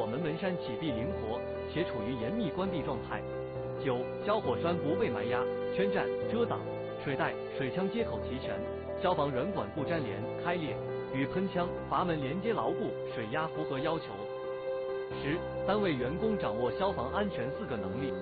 火门门山启闭灵活，且处于严密关闭状态。9. 消火栓不被埋压，圈站、遮挡，水带、水枪接口齐全，消防软管不粘连、开裂，与喷枪、阀门连接牢固，水压符合要求。10. 单位员工掌握消防安全4个能力。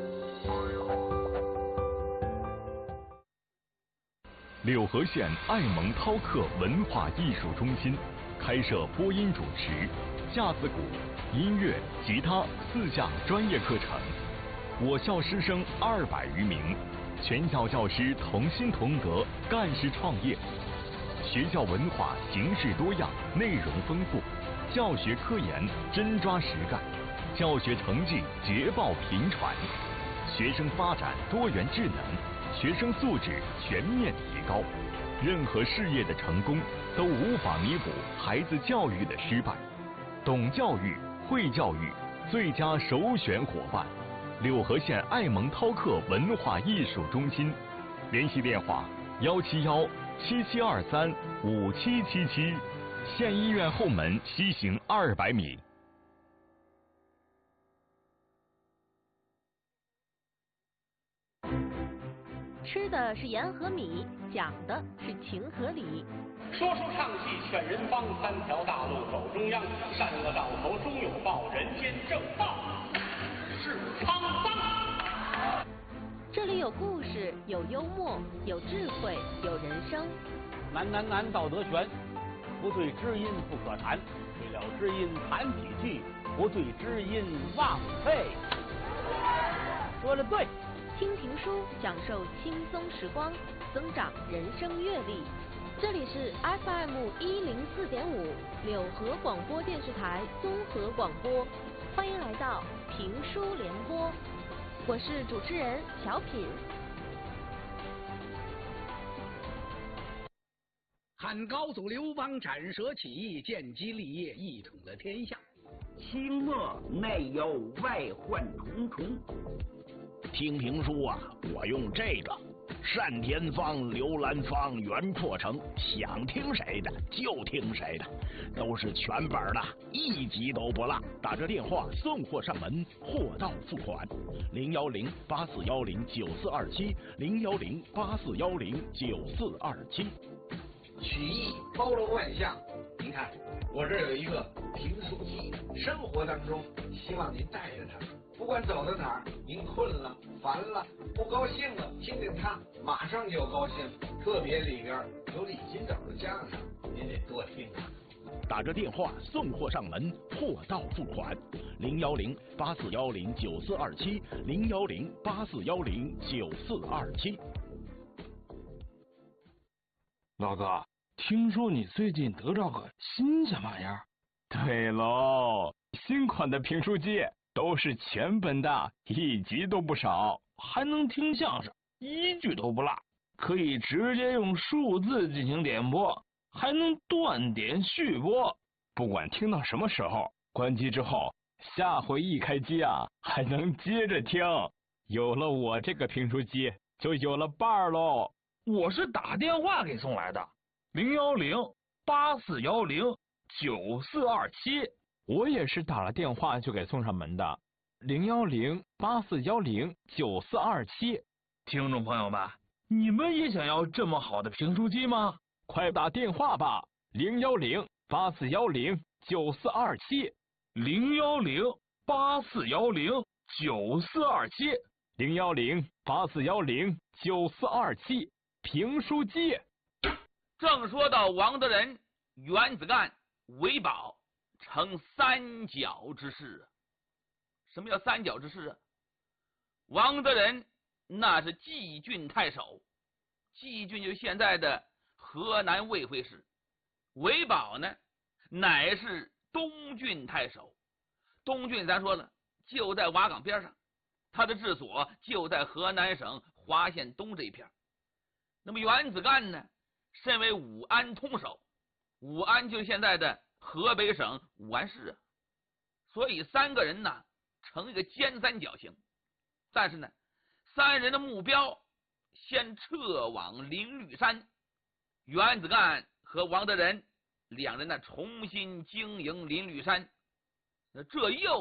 柳河县爱蒙饕客文化艺术中心开设播音主持、架子鼓、音乐、吉他4项专业课程。我校师生200余名，全校教师同心同德，干事创业。学校文化形式多样，内容丰富，教学科研真抓实干，教学成绩捷报频传，学生发展多元智能，学生素质全面提高。任何事业的成功都无法弥补孩子教育的失败。懂教育、会教育，最佳首选伙伴。柳河县爱蒙饕客文化艺术中心，联系电话171-7723-5777，县医院后门西行200米。 吃的是盐和米，讲的是情和理。 说书唱戏劝人方，3条大路走中央，善恶到头终有报，人间正道是沧桑。 这里有故事，有幽默，有智慧，有人生。 难道德全，不对知音不可谈，对了知音谈几句，不对知音枉费。说得对。 听评书，享受轻松时光，增长人生阅历。这里是 FM 104.5柳河广播电视台综合广播，欢迎来到评书联播，我是主持人小品。 汉高祖刘邦斩蛇起义，建基立业，一统了天下。 清末内忧外患重重。 听评书啊，我用这个单田芳、刘兰芳、袁阔成，想听谁的就听谁的，都是全本的，一集都不落。打这电话送货上门，货到付款。010-8410-9427，010-8410-9427。 曲艺包罗万象，您看我这有一个评书机，生活当中希望您带着它，不管走到哪儿，您困了、烦了、不高兴了，听听它，马上就高兴。特别里边有李金斗的相声，您得多听啊。 打这电话送货上门，货到付款。010-8410-9427，010-8410-9427。 老哥，听说你最近得着个新鲜玩意儿？ 对喽，新款的评书机都是全本的，一集都不少， 还能听相声，一句都不落，可以直接用数字进行点播，还能断点续播， 不管听到什么时候，关机之后，下回一开机啊，还能接着听。有了我这个评书机，就有了伴儿喽。 我是打电话给送来的，010-8410-9427。 我也是打了电话就给送上门的，010-8410-9427。 听众朋友们，你们也想要这么好的评书机吗？ 快打电话吧，010-8410-9427。 010-8410-9427。 010-8410-9427。评书机。 正说到王德仁、袁子干、韦宝成三角之势。什么叫三角之势啊？王德仁那是蓟郡太守，蓟郡就是现在的河南卫会市。韦宝呢，乃是东郡太守。东郡咱说了，就在瓦岗边上，他的治所就在河南省滑县东这一片。那么袁子干呢，身为武安通守，武安就是现在的河北省武安市啊，所以三个人呢成一个尖三角形。但是呢，三人的目标先撤往灵绿山，袁子干和王德仁两人呢重新经营灵绿山，这又